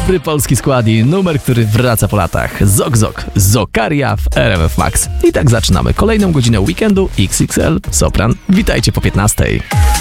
dobry polski skład i numer, który wraca po latach. Zok Zok, Zokaria w RMF Max. I tak zaczynamy kolejną godzinę weekendu XXL Sopran. Witajcie po 15.